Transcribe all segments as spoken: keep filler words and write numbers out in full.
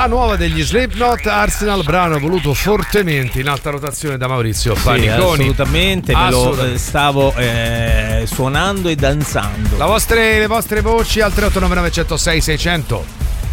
La nuova degli Slipknot, Arsenal, brano voluto fortemente in alta rotazione da Maurizio Paniconi. Sì, assolutamente, me lo stavo eh, suonando e danzando. La vostre, le vostre voci al tre otto nove nove zero zero sei seicento.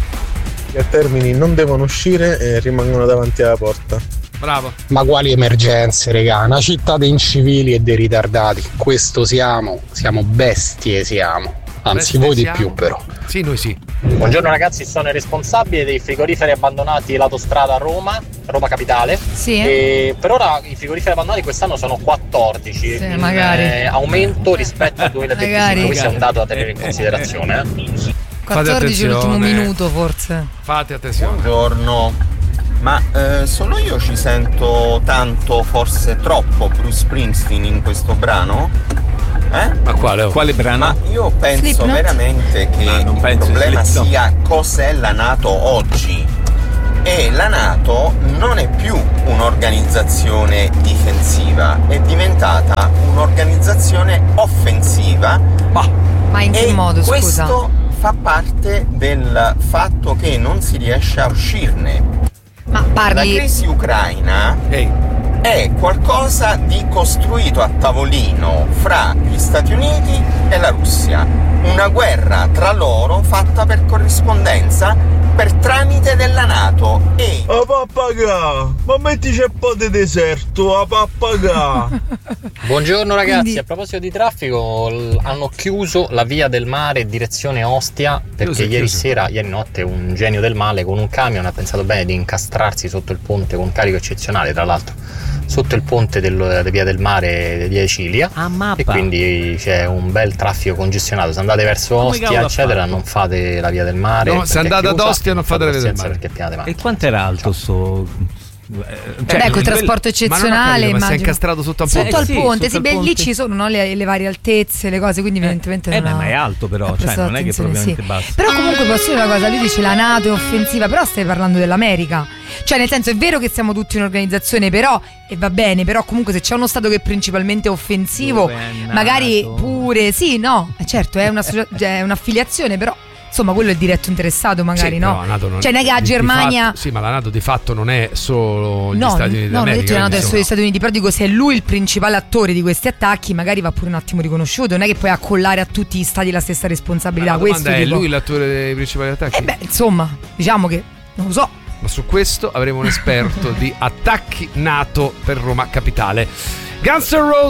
Gli a Termini non devono uscire e rimangono davanti alla porta. Bravo. Ma quali emergenze, regà? Una città dei incivili e dei ritardati. Questo siamo, siamo bestie siamo. Anzi, voi di più però. Sì, noi sì. Buongiorno ragazzi, sono il responsabile dei frigoriferi abbandonati lato strada a Roma, Roma Capitale. Sì. E per ora i frigoriferi abbandonati quest'anno sono quattordici, Sì, in magari. eh, aumento rispetto al duemilaventicinque, Magari. questo è un dato da tenere in considerazione. Eh. quattordici l'ultimo minuto forse. Fate attenzione. Buongiorno. Ma eh, solo io ci sento tanto, forse troppo, Bruce Springsteen in questo brano? Eh? Ma quale? Quale brano? Ma io penso Slipknot? veramente che Ah, non il penso problema Slipknot. sia cos'è la NATO oggi. E la NATO non è più un'organizzazione difensiva, è diventata un'organizzazione offensiva. Ma in che e modo, scusa? questo fa parte del fatto che non si riesce a uscirne. Ma parli. La crisi ucraina Ehi. è qualcosa di costruito a tavolino fra gli Stati Uniti e la Russia. Una guerra tra loro fatta per corrispondenza per tramite della NATO e... A pappagà! Ma mettici un po' di deserto, a pappagà! Buongiorno ragazzi, Quindi- a proposito di traffico, l- hanno chiuso la via del mare direzione Ostia perché Chiuso, ieri chiuso. sera, ieri notte, un genio del male con un camion ha pensato bene di incastrarsi sotto il ponte con carico eccezionale, tra l'altro sotto il ponte del, della via del mare di Acilia, A mappa. e quindi c'è un bel traffico congestionato. Se andate verso Come Ostia cavolo ha eccetera fatto? non fate la via del mare, No, perché se è andate ad chiusa, Ostia non fate la via del pazienza mare. perché è piena di E macchine. quanto era alto sto... eh, Beh, ecco, il trasporto Ma non ho eccezionale, capito, ma si è immagino. incastrato sotto a un Sotto ponte. al sì, ponte, sotto sì, al beh, lì ponte. ci sono, no, le, le varie altezze, le cose, quindi evidentemente Eh non beh, ha- ma è alto però, ha cioè prestato non è che attenzione, propriamente sì. basta. Però comunque posso dire una cosa, lui dice la NATO è offensiva, però stai parlando dell'America. Cioè nel senso è vero che siamo tutti un'organizzazione, però, e va bene, però comunque se c'è uno Stato che è principalmente offensivo, Dove è magari nato. pure, sì, no, eh, certo, è, una, è un'affiliazione, però insomma quello è diretto interessato magari, Sì, no? però la NATO non- Cioè non è che la di- di Germania... fatto- sì, ma la NATO di fatto non è solo gli No, Stati Uniti no, non ho d'America. detto che la NATO è quindi solo gli Stati Uniti, però dico se è lui il principale attore di questi attacchi, magari va pure un attimo riconosciuto, non è che puoi accollare a tutti gli stati la stessa responsabilità. La Questo domanda è: dico. lui l'attore dei principali attacchi? Eh beh, insomma, diciamo che non lo so. Ma su questo avremo un esperto di attacchi NATO per Roma Capitale. Guns N' Roses.